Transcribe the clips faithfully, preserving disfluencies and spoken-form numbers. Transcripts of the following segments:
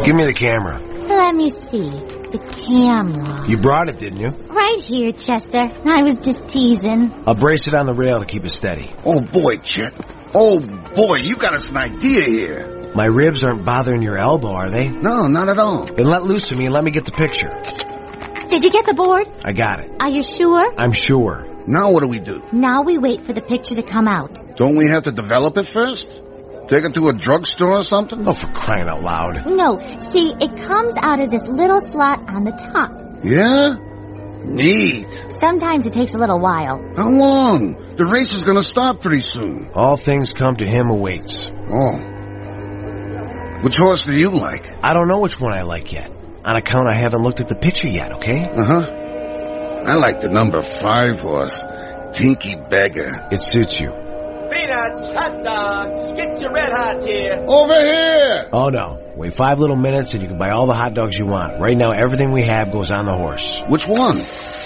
Give me the camera. Let me see. The camera. You brought it, didn't you? Right here, Chester. I was just teasing. I'll brace it on the rail to keep it steady. Oh, boy, Chet. Oh, boy, you got us an idea here. My ribs aren't bothering your elbow, are they? No, not at all. Then let loose of me and let me get the picture. Did you get the board? I got it. Are you sure? I'm sure. Now what do we do? Now we wait for the picture to come out. Don't we have to develop it first? Take it to a drugstore or something? Oh, for crying out loud. No, see, it comes out of this little slot on the top. Yeah? Neat. Sometimes it takes a little while. How long? The race is going to start pretty soon. All things come to him who waits. Oh. Which horse do you like? I don't know which one I like yet. On account I haven't looked at the picture yet, okay? Uh-huh. I like the number five horse, Tinky Beggar. It suits you. Peanuts, hot dogs, get your red hots here. Over here! Oh, no. Wait five little minutes and you can buy all the hot dogs you want. Right now, everything we have goes on the horse. Which one?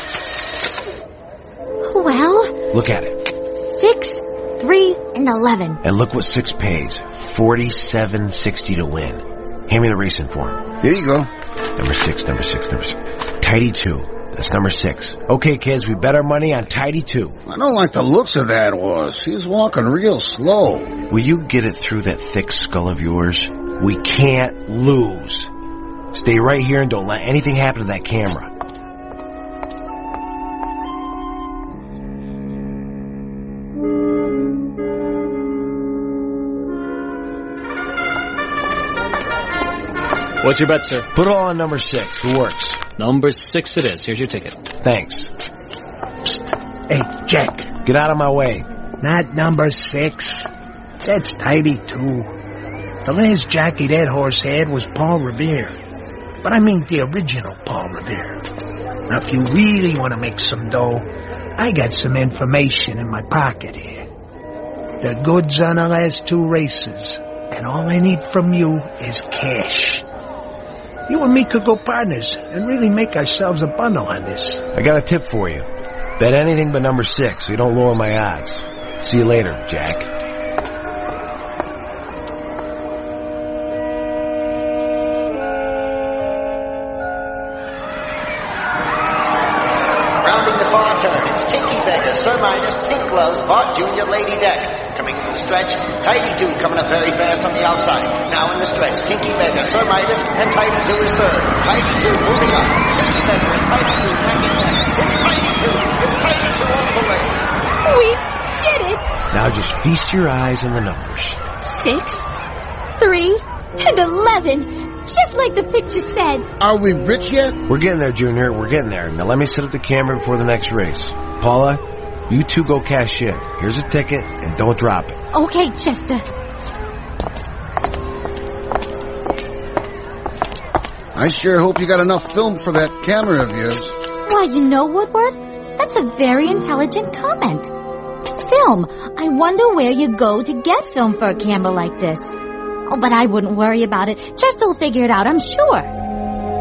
Well... Look at it. Six, three, and eleven. And look what six pays. Forty-seven sixty to win. Hand me the racing form. Here you go. Number six, number six, number six. Tidy two. That's number six. Okay, kids, we bet our money on Tidy two. I don't like the looks of that horse. He's walking real slow. Will you get it through that thick skull of yours? We can't lose. Stay right here and don't let anything happen to that camera. What's your bet, sir? Put it all on number six. It works. Number six it is. Here's your ticket. Thanks. Psst. Hey, Jack. Get out of my way. Not number six. That's Tidy two. The last jockey that horse had was Paul Revere. But I mean the original Paul Revere. Now, if you really want to make some dough, I got some information in my pocket here. The goods on the last two races. And all I need from you is cash. You and me could go partners and really make ourselves a bundle on this. I got a tip for you. Bet anything but number six so you don't lower my odds. See you later, Jack. Rounding the far turn, it's Tinky Beggar, Sir Midas, Pink Gloves, Bart Junior, Lady Deck. Coming in the stretch, Tidy two coming up very fast on the outside. Now in the stretch, Tinky Beggar, Sir Midas, and Tidy two is third. Tidy two moving up. Tinky Beggar and Tidy two neck and neck. It's Tidy two. It's Tidy two all the way. We did it! Now just feast your eyes on the numbers. Six, three, and eleven. Just like the picture said. Are we rich yet? We're getting there, Junior. We're getting there. Now let me set up the camera before the next race. Paula, you two go cash in. Here's a ticket, and don't drop it. Okay, Chester. I sure hope you got enough film for that camera of yours. Why, you know, Woodward? That's a very intelligent comment. Film. I wonder where you go to get film for a camera like this. Oh, but I wouldn't worry about it. Chester will figure it out, I'm sure.